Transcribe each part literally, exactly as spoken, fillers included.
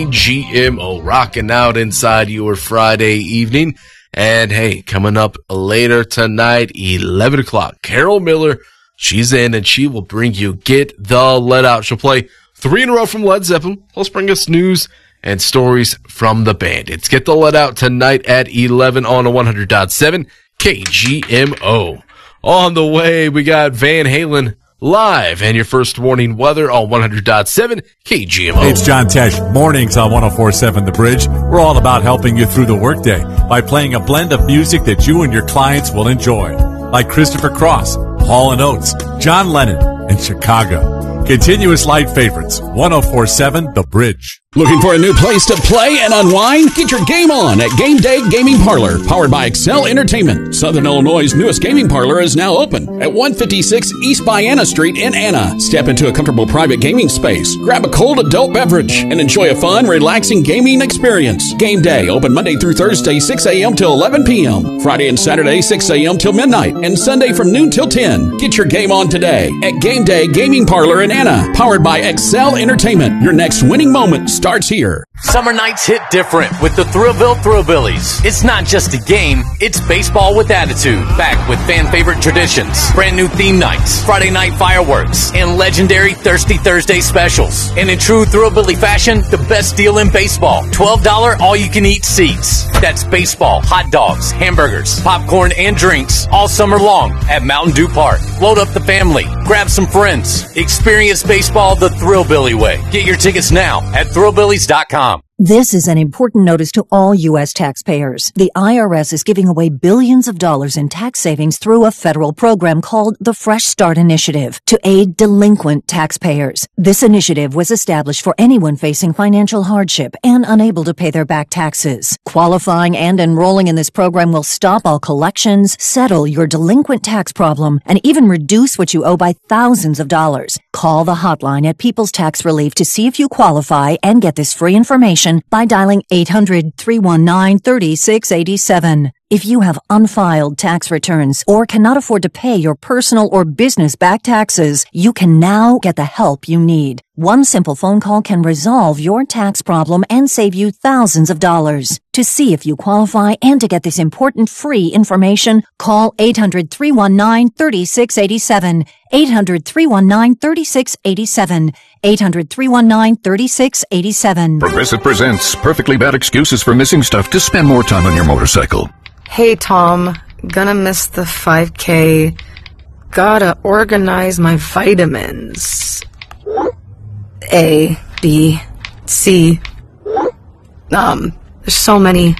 G M O rocking out inside your Friday evening. And hey, coming up later tonight, eleven o'clock, Carol Miller, she's in and she will bring you Get the Let Out. She'll play three in a row from Led Zeppelin, plus bring us news and stories from the band. It's Get the Let Out tonight at eleven on a one hundred point seven K G M O. On the way, we got Van Halen live and your first warning weather on one hundred point seven K G M O. Hey, it's John Tesh. Mornings on one oh four point seven The Bridge. We're all about helping you through the workday by playing a blend of music that you and your clients will enjoy, like Christopher Cross, Hall and Oates, John Lennon, and Chicago. Continuous light favorites, one oh four point seven The Bridge. Looking for a new place to play and unwind? Get your game on at Game Day Gaming Parlor, powered by Excel Entertainment. Southern Illinois' newest gaming parlor is now open at one fifty-six East Vienna Street in Anna. Step into a comfortable private gaming space, grab a cold adult beverage, and enjoy a fun, relaxing gaming experience. Game Day, open Monday through Thursday, six a.m. till eleven p.m., Friday and Saturday, six a.m. till midnight, and Sunday from noon till ten. Get your game on today at Game Day Gaming Parlor in Anna, powered by Excel Entertainment. Your next winning moment starts here. Summer nights hit different with the Thrillville Thrillbillies. It's not just a game, it's baseball with attitude. Back with fan favorite traditions, brand new theme nights, Friday night fireworks, and legendary Thirsty Thursday specials. And in true Thrillbilly fashion, the best deal in baseball. twelve dollars all-you-can-eat seats. That's baseball, hot dogs, hamburgers, popcorn, and drinks all summer long at Mountain Dew Park. Load up the family, grab some friends, experience baseball the Thrillbilly way. Get your tickets now at thrillbillies dot com. This is an important notice to all U S taxpayers. The I R S is giving away billions of dollars in tax savings through a federal program called the Fresh Start Initiative to aid delinquent taxpayers. This initiative was established for anyone facing financial hardship and unable to pay their back taxes. Qualifying and enrolling in this program will stop all collections, settle your delinquent tax problem, and even reduce what you owe by thousands of dollars. Call the hotline at People's Tax Relief to see if you qualify and get this free information by dialing eight hundred, three one nine, three six eight seven. If you have unfiled tax returns or cannot afford to pay your personal or business back taxes, you can now get the help you need. One simple phone call can resolve your tax problem and save you thousands of dollars. To see if you qualify and to get this important free information, call eight hundred, three one nine, three six eight seven, eight hundred, three one nine, three six eight seven, eight hundred, three one nine, three six eight seven. Progressive presents Perfectly Bad Excuses for Missing Stuff to Spend More Time on Your Motorcycle. Hey, Tom, gonna miss the five K. Gotta organize my vitamins. A, B, C. Um, there's so many.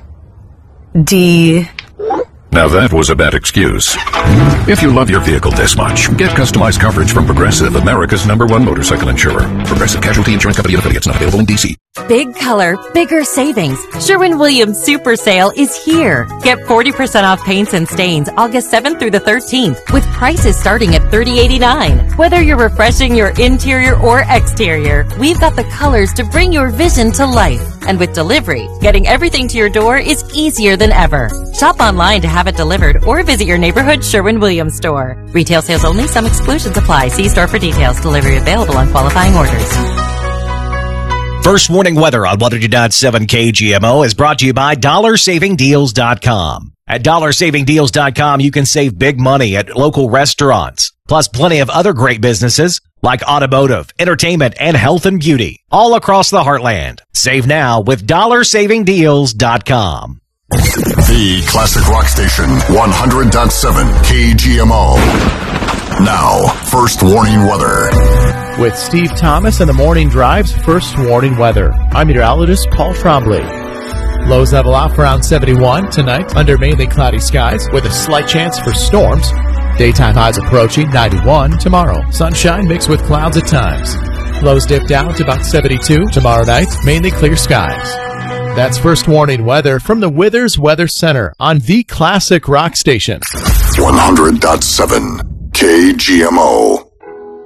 D. Now that was a bad excuse. If you love your vehicle this much, get customized coverage from Progressive, America's number one motorcycle insurer. Progressive Casualty Insurance Company and affiliates, not available in D C. Big color, bigger savings. Sherwin-Williams Super Sale is here. Get forty percent off paints and stains August seventh through the thirteenth with prices starting at thirty eighty-nine. Whether you're refreshing your interior or exterior, we've got the colors to bring your vision to life. And with delivery, getting everything to your door is easier than ever. Shop online to have it delivered or visit your neighborhood Sherwin-Williams store. Retail sales only. Some exclusions apply. See store for details. Delivery available on qualifying orders. First warning weather on one hundred point seven K G M O is brought to you by dollar saving deals dot com. At dollar saving deals dot com, you can save big money at local restaurants, plus plenty of other great businesses like automotive, entertainment, and health and beauty, all across the heartland. Save now with dollar saving deals dot com. The Classic Rock Station, one hundred point seven K G M O. Now, first warning weather. With Steve Thomas and the Morning Drive's first warning weather. I'm meteorologist Paul Trombley. Lows level off around seventy-one tonight under mainly cloudy skies with a slight chance for storms. Daytime highs approaching ninety-one tomorrow. Sunshine mixed with clouds at times. Lows dip down to about seventy-two tomorrow night, mainly clear skies. That's first warning weather from the Withers Weather Center on the Classic Rock Station. one hundred point seven K G M O.